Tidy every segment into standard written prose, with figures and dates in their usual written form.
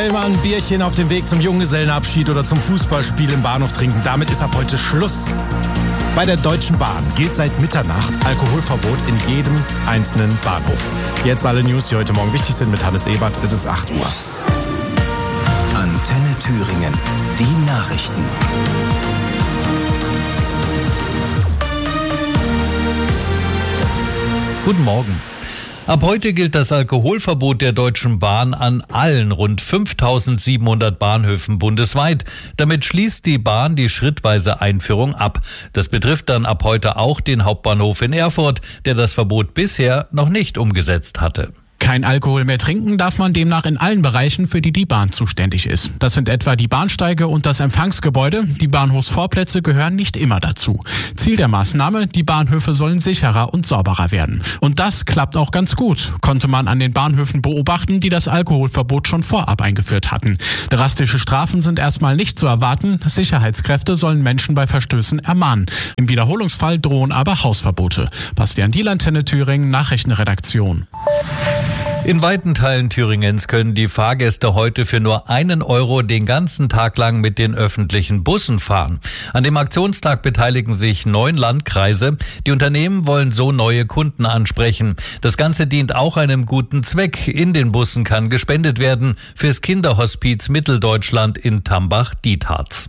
Will man ein Bierchen auf dem Weg zum Junggesellenabschied oder zum Fußballspiel im Bahnhof trinken, damit ist ab heute Schluss. Bei der Deutschen Bahn gilt seit Mitternacht Alkoholverbot in jedem einzelnen Bahnhof. Jetzt alle News, die heute Morgen wichtig sind mit Hannes Ebert. Es ist 8 Uhr. Antenne Thüringen. Die Nachrichten. Guten Morgen. Ab heute gilt das Alkoholverbot der Deutschen Bahn an allen rund 5.700 Bahnhöfen bundesweit. Damit schließt die Bahn die schrittweise Einführung ab. Das betrifft dann ab heute auch den Hauptbahnhof in Erfurt, der das Verbot bisher noch nicht umgesetzt hatte. Kein Alkohol mehr trinken darf man demnach in allen Bereichen, für die die Bahn zuständig ist. Das sind etwa die Bahnsteige und das Empfangsgebäude. Die Bahnhofsvorplätze gehören nicht immer dazu. Ziel der Maßnahme: die Bahnhöfe sollen sicherer und sauberer werden. Und das klappt auch ganz gut, konnte man an den Bahnhöfen beobachten, die das Alkoholverbot schon vorab eingeführt hatten. Drastische Strafen sind erstmal nicht zu erwarten. Sicherheitskräfte sollen Menschen bei Verstößen ermahnen. Im Wiederholungsfall drohen aber Hausverbote. Bastian Diel, Antenne Thüringen, Nachrichtenredaktion. In weiten Teilen Thüringens können die Fahrgäste heute für nur 1 Euro den ganzen Tag lang mit den öffentlichen Bussen fahren. An dem Aktionstag beteiligen sich 9 Landkreise. Die Unternehmen wollen so neue Kunden ansprechen. Das Ganze dient auch einem guten Zweck. In den Bussen kann gespendet werden fürs Kinderhospiz Mitteldeutschland in Tambach-Dietharz.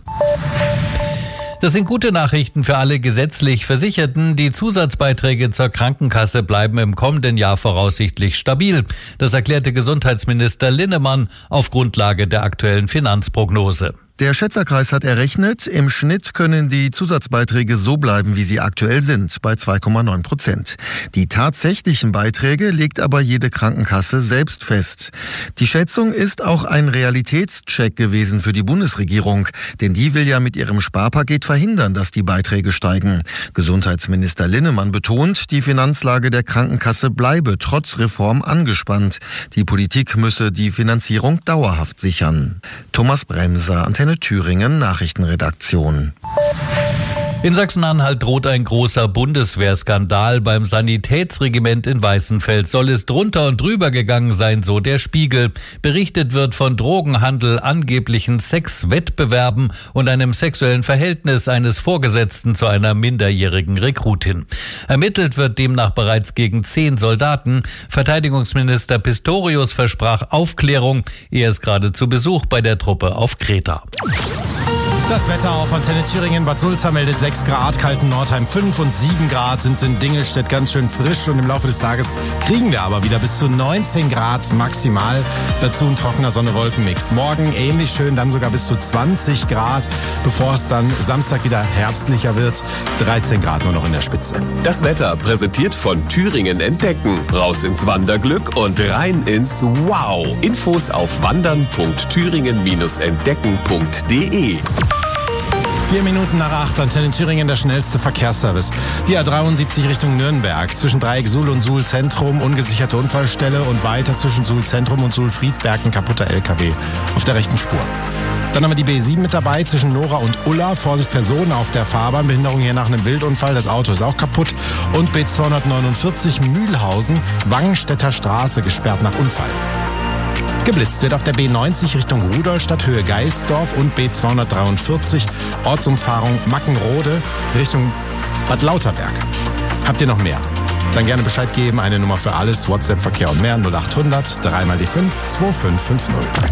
Das sind gute Nachrichten für alle gesetzlich Versicherten. Die Zusatzbeiträge zur Krankenkasse bleiben im kommenden Jahr voraussichtlich stabil. Das erklärte Gesundheitsminister Linnemann auf Grundlage der aktuellen Finanzprognose. Der Schätzerkreis hat errechnet, im Schnitt können die Zusatzbeiträge so bleiben, wie sie aktuell sind, bei 2,9%. Die tatsächlichen Beiträge legt aber jede Krankenkasse selbst fest. Die Schätzung ist auch ein Realitätscheck gewesen für die Bundesregierung, denn die will ja mit ihrem Sparpaket verhindern, dass die Beiträge steigen. Gesundheitsminister Linnemann betont, die Finanzlage der Krankenkasse bleibe trotz Reform angespannt. Die Politik müsse die Finanzierung dauerhaft sichern. Thomas Bremser, Antenne Thüringen, Nachrichtenredaktion. In Sachsen-Anhalt droht ein großer Bundeswehrskandal. Beim Sanitätsregiment in Weißenfels soll es drunter und drüber gegangen sein, so der Spiegel. Berichtet wird von Drogenhandel, angeblichen Sexwettbewerben und einem sexuellen Verhältnis eines Vorgesetzten zu einer minderjährigen Rekrutin. Ermittelt wird demnach bereits gegen 10 Soldaten. Verteidigungsminister Pistorius versprach Aufklärung. Er ist gerade zu Besuch bei der Truppe auf Kreta. Das Wetter auf Antenne Thüringen. Bad Sulza meldet 6 Grad, Kalten-Nordheim 5 und 7 Grad sind in Dingelstedt ganz schön frisch. Und im Laufe des Tages kriegen wir aber wieder bis zu 19 Grad maximal. Dazu ein trockener Sonne-Wolken-Mix. Morgen ähnlich schön, dann sogar bis zu 20 Grad, bevor es dann Samstag wieder herbstlicher wird. 13 Grad nur noch in der Spitze. Das Wetter präsentiert von Thüringen Entdecken. Raus ins Wanderglück und rein ins Wow. Infos auf wandern.thüringen-entdecken.de. 4 Minuten nach 8, Antenne Thüringen, der schnellste Verkehrsservice. Die A73 Richtung Nürnberg, zwischen Dreieck Suhl und Suhl Zentrum, ungesicherte Unfallstelle und weiter zwischen Suhl Zentrum und Suhl Friedberg ein kaputter LKW auf der rechten Spur. Dann haben wir die B7 mit dabei, zwischen Nora und Ulla, Vorsicht Personen auf der Fahrbahn, Behinderung hier nach einem Wildunfall, das Auto ist auch kaputt. Und B249 Mühlhausen, Wangenstädter Straße, gesperrt nach Unfall. Geblitzt wird auf der B90 Richtung Rudolstadt, Höhe Geilsdorf und B243 Ortsumfahrung Mackenrode Richtung Bad Lauterberg. Habt ihr noch mehr? Dann gerne Bescheid geben, eine Nummer für alles, WhatsApp, Verkehr und mehr, 0800 3 mal die 5 2550.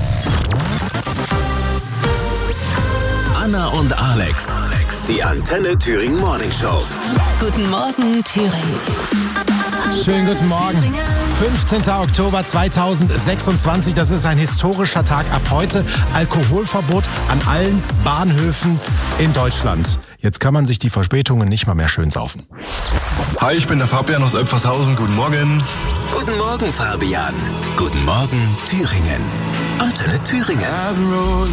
Anna und Alex, die Antenne Thüringen Morning Show. Guten Morgen, Thüringen. Schönen guten Morgen. 15. Oktober 2026, das ist ein historischer Tag. Ab heute Alkoholverbot an allen Bahnhöfen in Deutschland. Jetzt kann man sich die Verspätungen nicht mal mehr schön saufen. Hi, ich bin der Fabian aus Elpfershausen. Guten Morgen. Guten Morgen, Fabian. Guten Morgen, Thüringen. Antenne Thüringen.